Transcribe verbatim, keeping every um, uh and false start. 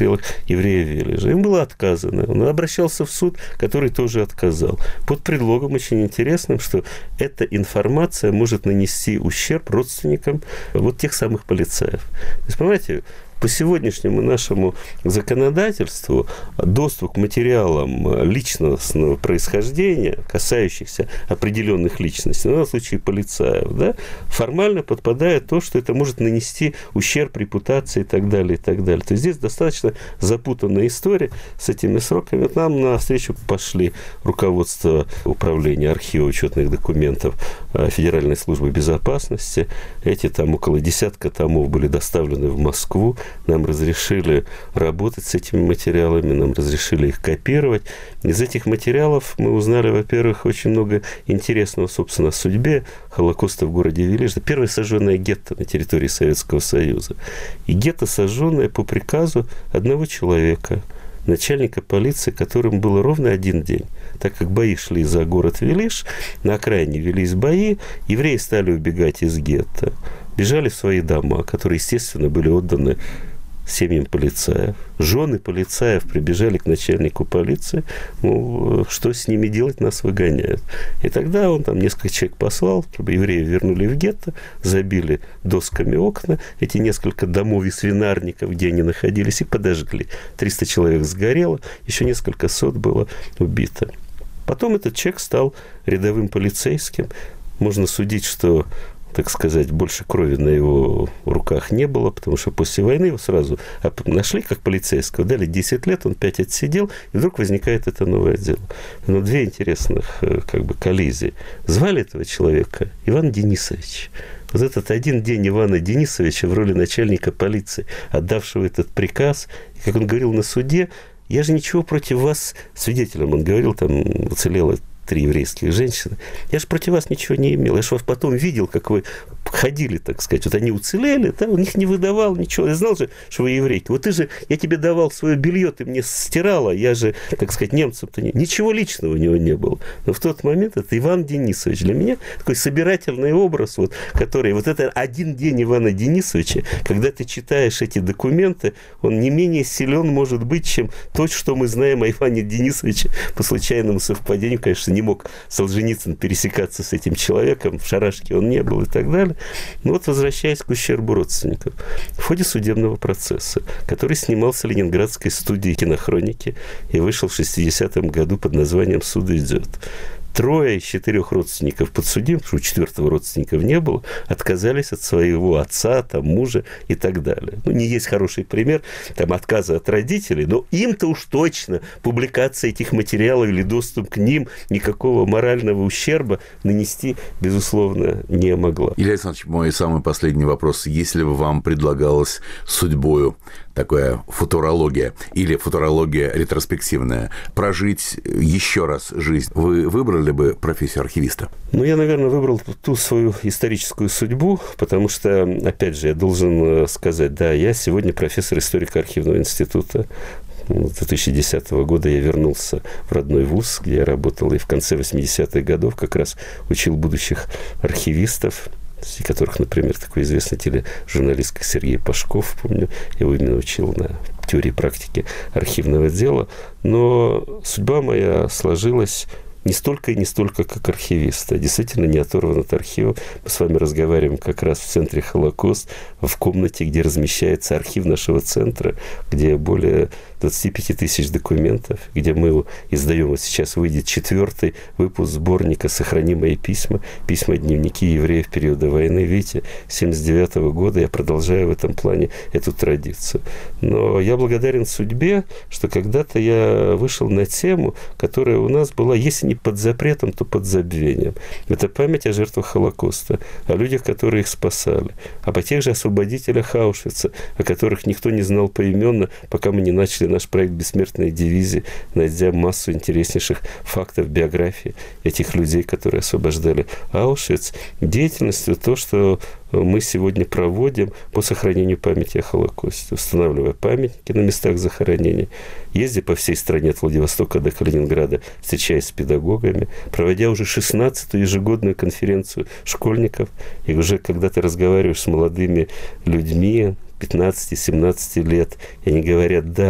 расстрелах евреев Вележа. Им было отказано. Он обращался в суд, который тоже отказал. Под предлогом очень интересным, что эта информация может нанести ущерб родственникам вот тех самых полицаев. То есть, понимаете, по сегодняшнему нашему законодательству доступ к материалам личностного происхождения, касающихся определенных личностей, ну, в случае полицаев, да, формально подпадает то, что это может нанести ущерб репутации и так далее, и так далее. То есть здесь достаточно запутанная история с этими сроками. Вот нам навстречу пошли руководство управления архива учетных документов Федеральной службы безопасности. Эти там около десятка томов были доставлены в Москву. Нам разрешили работать с этими материалами, нам разрешили их копировать. Из этих материалов мы узнали, во-первых, очень много интересного, собственно, о судьбе Холокоста в городе Велиж. Это первое сожженное гетто на территории Советского Союза. И гетто, сожженное по приказу одного человека, начальника полиции, которому было ровно один день. Так как бои шли за город Велиж, на окраине велись бои, евреи стали убегать из гетто. Бежали в свои дома, которые, естественно, были отданы семьям полицаев. Жены полицаев прибежали к начальнику полиции, мол, что с ними делать, нас выгоняют. И тогда он там несколько человек послал, чтобы евреев вернули в гетто, забили досками окна, эти несколько домов и свинарников, где они находились, и подожгли. триста человек сгорело, еще несколько сот было убито. Потом этот человек стал рядовым полицейским. Можно судить, что, так сказать, больше крови на его руках не было, потому что после войны его сразу нашли как полицейского, дали десять лет, он пять отсидел, и вдруг возникает это новое дело. Но две интересных как бы коллизии. Звали этого человека Иван Денисович. Вот этот один день Ивана Денисовича в роли начальника полиции, отдавшего этот приказ, и, как он говорил на суде, я же ничего против вас, свидетелем он говорил, там уцелело три еврейских женщины. Я же против вас ничего не имел. Я же вас потом видел, как вы ходили, так сказать. Вот они уцелели, да, он их не выдавал ничего. Я знал же, что вы еврейки. Вот ты же, я тебе давал свое белье, ты мне стирала. Я же, так сказать, немцам-то не... Ничего личного у него не было. Но в тот момент это Иван Денисович. Для меня такой собирательный образ, вот, который... Вот это один день Ивана Денисовича, когда ты читаешь эти документы, он не менее силен может быть, чем то, что мы знаем о Иване Денисовиче по случайному совпадению. Конечно, не мог Солженицын пересекаться с этим человеком, в шарашке он не был и так далее. Но вот, возвращаясь к ущербу родственников, в ходе судебного процесса, который снимался Ленинградской студией кинохроники и вышел в шестидесятом году под названием «Суд идет», трое из четырех родственников подсудимых, потому что у четвертого родственников не было, отказались от своего отца, там, мужа и так далее. Ну, не есть хороший пример там, отказа от родителей, но им-то уж точно публикация этих материалов или доступ к ним никакого морального ущерба нанести, безусловно, не могла. Илья Александрович, мой самый последний вопрос. Если бы вам предлагалось судьбою такая футурология или футурология ретроспективная, прожить еще раз жизнь, вы выбрали бы профессию архивиста? Ну, я, наверное, выбрал ту свою историческую судьбу, потому что, опять же, я должен сказать, да, я сегодня профессор историко-архивного института. С две тысячи десятого года я вернулся в родной вуз, где я работал, и в конце восьмидесятых годов как раз учил будущих архивистов, среди которых, например, такой известный тележурналист, как Сергей Пашков, помню, я его именно учил на теории практики архивного дела. Но судьба моя сложилась не столько и не столько как архивиста. Действительно, не оторван от архива. Мы с вами разговариваем как раз в центре «Холокост», в комнате, где размещается архив нашего центра, где более двадцать пять тысяч документов, где мы издаем, вот сейчас выйдет четвертый выпуск сборника «Сохрани мои письма», письма-дневники евреев периода войны. Видите, с семьдесят девятого года я продолжаю в этом плане эту традицию. Но я благодарен судьбе, что когда-то я вышел на тему, которая у нас была, если не под запретом, то под забвением. Это память о жертвах Холокоста, о людях, которые их спасали, об тех же освободителях Аушвица, о которых никто не знал поименно, пока мы не начали наш проект «Бессмертные дивизии», найдя массу интереснейших фактов биографии этих людей, которые освобождали Аушвиц. Деятельностью то, что мы сегодня проводим по сохранению памяти о Холокосте, устанавливая памятники на местах захоронения, ездя по всей стране от Владивостока до Калининграда, встречаясь с педагогами, проводя уже шестнадцатую ежегодную конференцию школьников, и уже когда ты разговариваешь с молодыми людьми, пятнадцати-семнадцати лет, и они говорят: да,